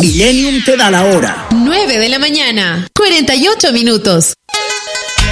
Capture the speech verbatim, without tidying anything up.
Millennium te da la hora. nueve de la mañana, cuarenta y ocho minutos.